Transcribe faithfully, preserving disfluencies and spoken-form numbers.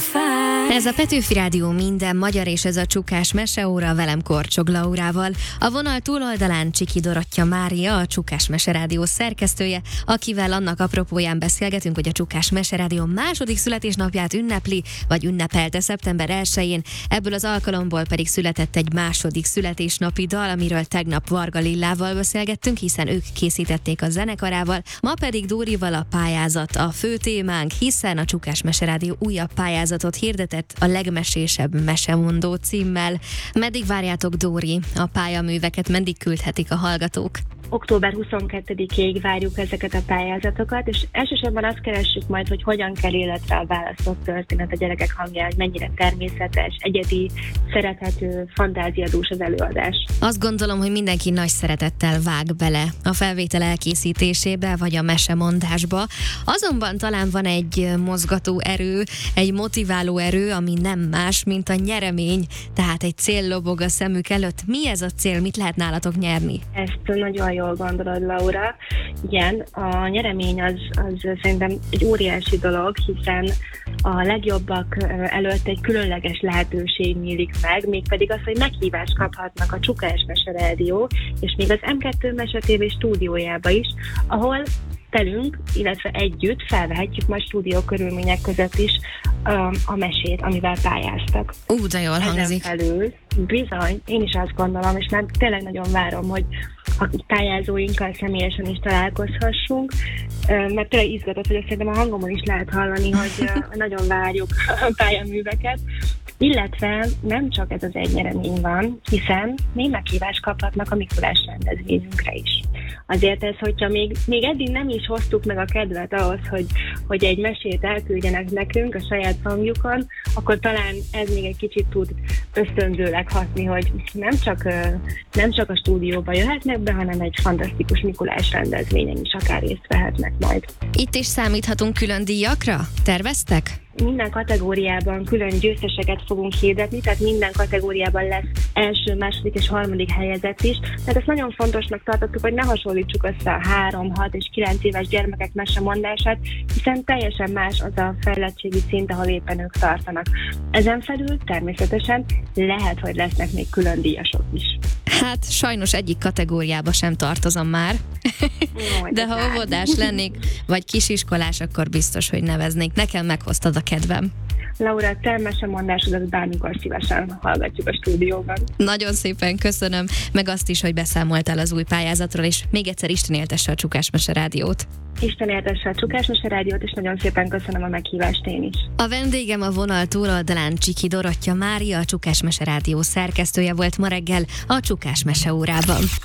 Ez a Petőfi Rádió minden magyar, és ez a Csukás Meseóra velem Korcsog Laurával. A vonal túloldalán Csiki Dorottya Mária, a Csukás Meserádió szerkesztője, akivel annak apropóján beszélgetünk, hogy a Csukás Meserádió második születésnapját ünnepli, vagy ünnepelte szeptember elsején. Ebből az alkalomból pedig született egy második születésnapi dal, amiről tegnap Varga Lillával beszélgettünk, hiszen ők készítették a zenekarával. Ma pedig Dórival a pályázat a fő témánk, hiszen a Csukás Meserádió újabb pályázatot hirdetett a legmesésebb mesemondó címmel. Meddig várjátok, Dóri, a pályaműveket, meddig küldhetik a hallgatók? október huszonkettedikéig várjuk ezeket a pályázatokat, és elsősorban azt keressük majd, hogy hogyan kell életre a választott történet a gyerekek hangján, hogy mennyire természetes, egyedi, szerethető, fantáziadús az előadás. Azt gondolom, hogy mindenki nagy szeretettel vág bele a felvétel elkészítésébe, vagy a mesemondásba. Azonban talán van egy mozgató erő, egy motiváló erő, ami nem más, mint a nyeremény, tehát egy cél lobog a szemük előtt. Mi ez a cél? Mit lehet nálatok nyerni? Ezt nagyon jól gondolod, Laura. Igen, a nyeremény az, az szerintem egy óriási dolog, hiszen a legjobbak előtt egy különleges lehetőség nyílik meg, mégpedig az, hogy meghívást kaphatnak a Csukás Meserádió, és még az em kettő Mese té vé stúdiójába is, ahol velünk, illetve együtt felvehetjük majd stúdió körülmények között is um, a mesét, amivel pályáztak. Ú, de jól hangzik. Ezen felül bizony, én is azt gondolom, és már tényleg nagyon várom, hogy a pályázóinkkal személyesen is találkozhassunk, mert tényleg izgatott, hogy szerintem a hangomon is lehet hallani, hogy nagyon várjuk a pályaműveket. Illetve nem csak ez az egy nyeremény van, hiszen még meghívást kaphatnak a Mikulás rendezvényünkre is. Azért ez, hogyha még, még eddig nem is hoztuk meg a kedvet ahhoz, hogy, hogy egy mesét elküldjenek nekünk a saját hangjukon, akkor talán ez még egy kicsit tud ösztönzőleg hatni, hogy nem csak, nem csak a stúdióba jöhetnek be, hanem egy fantasztikus Mikulás rendezvényen is akár részt vehetnek majd. Itt is számíthatunk külön díjakra? Terveztek? Minden kategóriában külön győzteseket fogunk hirdetni, tehát minden kategóriában lesz első, második és harmadik helyezett is. Tehát ezt nagyon fontosnak tartottuk, hogy ne hasonlítsuk össze a három, hat és kilenc éves gyermekek mesemondását, hiszen teljesen más az a fejlettségi szint, ahol éppen ők tartanak. Ezen felül természetesen lehet, hogy lesznek még külön díjasok is. Hát sajnos egyik kategóriába sem tartozom már, de ha óvodás lennék, vagy kisiskolás, akkor biztos, hogy neveznék. Nekem meghoztad a kedvem. Laura, te mesemondásodat bármikor szívesen hallgatjuk a stúdióban. Nagyon szépen köszönöm, meg azt is, hogy beszámoltál az új pályázatról, és még egyszer Isten éltesse a Csukás Meserádiót. Isten éltesse a Csukás Meserádiót, és nagyon szépen köszönöm a meghívást én is. A vendégem a vonal túloldalán Csiki Dorottya Mária, a Csukás Meserádió szerkesztője volt ma reggel a Csukás Meseórában.